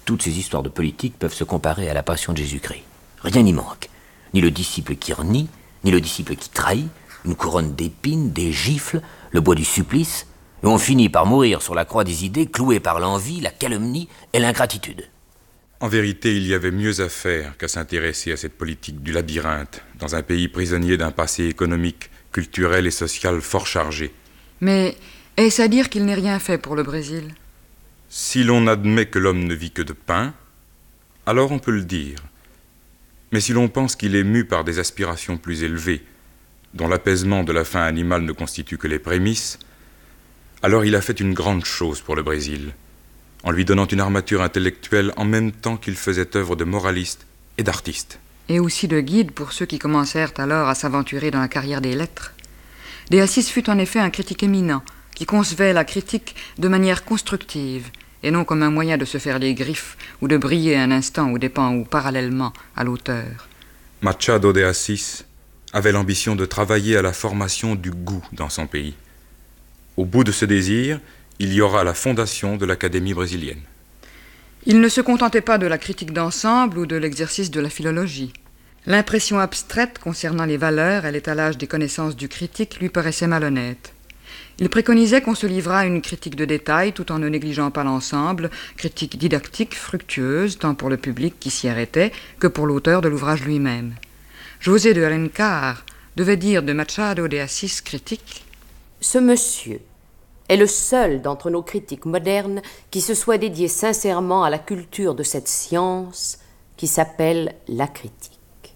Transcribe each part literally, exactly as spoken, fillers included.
toutes ces histoires de politique peuvent se comparer à la passion de Jésus-Christ. Rien n'y manque. Ni le disciple qui renie, ni le disciple qui trahit, une couronne d'épines, des gifles, le bois du supplice, et on finit par mourir sur la croix des idées, cloué par l'envie, la calomnie et l'ingratitude. En vérité, il y avait mieux à faire qu'à s'intéresser à cette politique du labyrinthe, dans un pays prisonnier d'un passé économique, culturel et social fort chargé. Mais est-ce à dire qu'il n'est rien fait pour le Brésil ? Si l'on admet que l'homme ne vit que de pain, alors on peut le dire. Mais si l'on pense qu'il est mu par des aspirations plus élevées, dont l'apaisement de la faim animale ne constitue que les prémices, alors il a fait une grande chose pour le Brésil, en lui donnant une armature intellectuelle en même temps qu'il faisait œuvre de moraliste et d'artiste. Et aussi de guide pour ceux qui commencèrent alors à s'aventurer dans la carrière des lettres. De Assis fut en effet un critique éminent, qui concevait la critique de manière constructive, et non comme un moyen de se faire les griffes ou de briller un instant aux dépens ou parallèlement à l'auteur. Machado de Assis avait l'ambition de travailler à la formation du goût dans son pays. Au bout de ce désir, il y aura la fondation de l'Académie brésilienne. Il ne se contentait pas de la critique d'ensemble ou de l'exercice de la philologie. L'impression abstraite concernant les valeurs et l'étalage des connaissances du critique lui paraissait malhonnête. Il préconisait qu'on se livrât à une critique de détail tout en ne négligeant pas l'ensemble, critique didactique, fructueuse, tant pour le public qui s'y arrêtait que pour l'auteur de l'ouvrage lui-même. José de Alencar devait dire de Machado de Assis critique: « Ce monsieur est le seul d'entre nos critiques modernes qui se soit dédié sincèrement à la culture de cette science qui s'appelle la critique.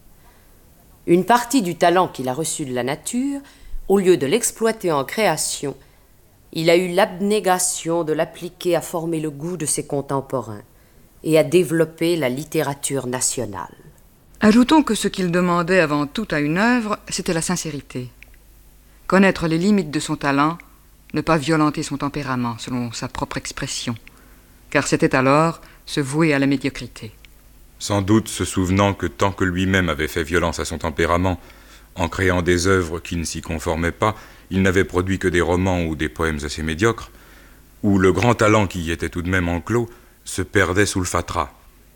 Une partie du talent qu'il a reçu de la nature, au lieu de l'exploiter en création, il a eu l'abnégation de l'appliquer à former le goût de ses contemporains et à développer la littérature nationale. » Ajoutons que ce qu'il demandait avant tout à une œuvre, c'était la sincérité. Connaître les limites de son talent, ne pas violenter son tempérament selon sa propre expression, car c'était alors se vouer à la médiocrité. Sans doute se souvenant que tant que lui-même avait fait violence à son tempérament, en créant des œuvres qui ne s'y conformaient pas, il n'avait produit que des romans ou des poèmes assez médiocres, où le grand talent qui y était tout de même enclos se perdait sous le fatras.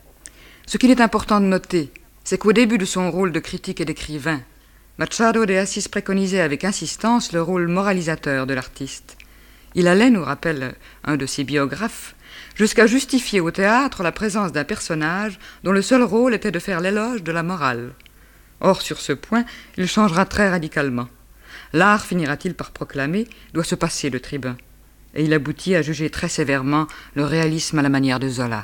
Ce qu'il est important de noter, c'est qu'au début de son rôle de critique et d'écrivain, Machado de Assis préconisait avec insistance le rôle moralisateur de l'artiste. Il allait, nous rappelle un de ses biographes, jusqu'à justifier au théâtre la présence d'un personnage dont le seul rôle était de faire l'éloge de la morale. Or, sur ce point, il changera très radicalement. L'art, finira-t-il par proclamer, doit se passer de tribun. Et il aboutit à juger très sévèrement le réalisme à la manière de Zola.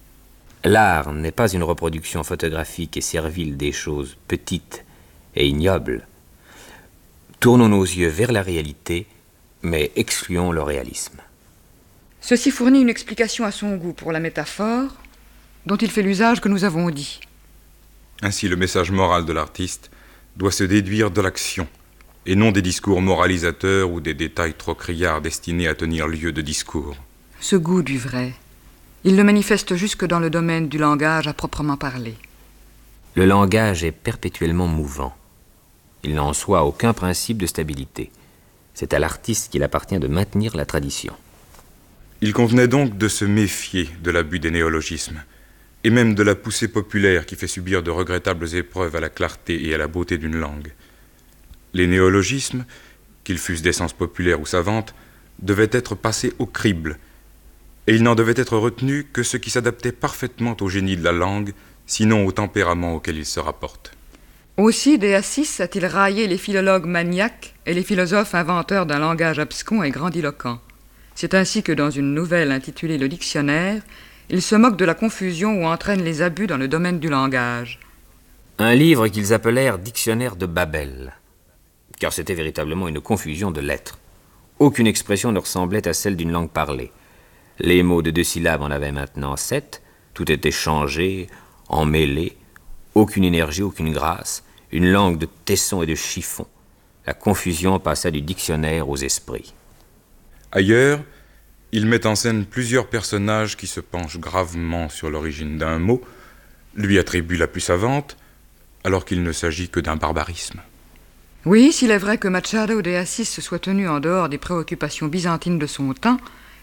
L'art n'est pas une reproduction photographique et servile des choses petites et ignobles. Tournons nos yeux vers la réalité, mais excluons le réalisme. Ceci fournit une explication à son goût pour la métaphore, dont il fait l'usage que nous avons dit. Ainsi, le message moral de l'artiste doit se déduire de l'action, et non des discours moralisateurs ou des détails trop criards destinés à tenir lieu de discours. Ce goût du vrai, il le manifeste jusque dans le domaine du langage à proprement parler. Le langage est perpétuellement mouvant. Il n'a en soi aucun principe de stabilité. C'est à l'artiste qu'il appartient de maintenir la tradition. Il convenait donc de se méfier de l'abus des néologismes, et même de la poussée populaire qui fait subir de regrettables épreuves à la clarté et à la beauté d'une langue. Les néologismes, qu'ils fussent d'essence populaire ou savante, devaient être passés au crible, et il n'en devait être retenu que ce qui s'adaptait parfaitement au génie de la langue, sinon au tempérament auquel il se rapporte. Aussi, de Assis a-t-il raillé les philologues maniaques et les philosophes inventeurs d'un langage abscon et grandiloquent. C'est ainsi que dans une nouvelle intitulée « Le dictionnaire », il se moque de la confusion où entraînent les abus dans le domaine du langage. Un livre qu'ils appelèrent « Dictionnaire de Babel », car c'était véritablement une confusion de lettres. Aucune expression ne ressemblait à celle d'une langue parlée. Les mots de deux syllabes en avaient maintenant sept, tout était changé, emmêlé, aucune énergie, aucune grâce, une langue de tessons et de chiffons. La confusion passa du dictionnaire aux esprits. Ailleurs, il met en scène plusieurs personnages qui se penchent gravement sur l'origine d'un mot, lui attribuent la plus savante, alors qu'il ne s'agit que d'un barbarisme. Oui, s'il est vrai que Machado de Assis se soit tenu en dehors des préoccupations byzantines de son temps,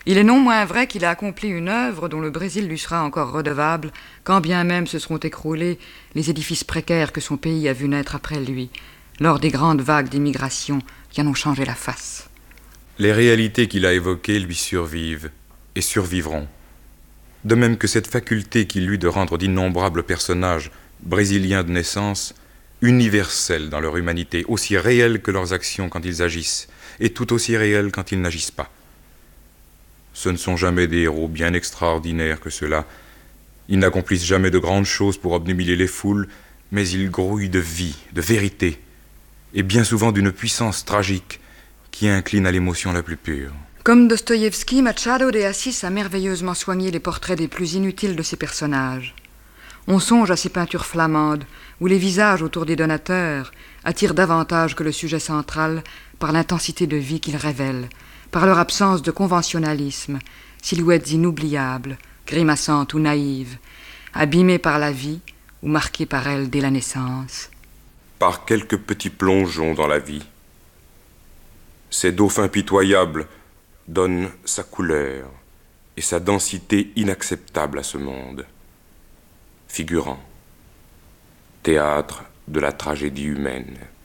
Il est non moins vrai qu'il a accompli une œuvre dont le Brésil lui sera encore redevable, quand bien même se seront écroulés les édifices précaires que son pays a vu naître après lui, lors des grandes vagues d'immigration qui en ont changé la face. Les réalités qu'il a évoquées lui survivent et survivront. De même que cette faculté qu'il eut de rendre d'innombrables personnages brésiliens de naissance, universels dans leur humanité, aussi réels que leurs actions quand ils agissent, et tout aussi réels quand ils n'agissent pas. Ce ne sont jamais des héros bien extraordinaires que ceux-là. Ils n'accomplissent jamais de grandes choses pour obnubiler les foules, mais ils grouillent de vie, de vérité, et bien souvent d'une puissance tragique qui incline à l'émotion la plus pure. Comme Dostoïevski, Machado de Assis a merveilleusement soigné les portraits des plus inutiles de ses personnages. On songe à ses peintures flamandes, où les visages autour des donateurs attirent davantage que le sujet central par l'intensité de vie qu'ils révèlent, par leur absence de conventionnalisme, silhouettes inoubliables, grimaçantes ou naïves, abîmées par la vie ou marquées par elle dès la naissance. Par quelques petits plongeons dans la vie, ces dauphins pitoyables donnent sa couleur et sa densité inacceptable à ce monde. Figurant, théâtre de la tragédie humaine.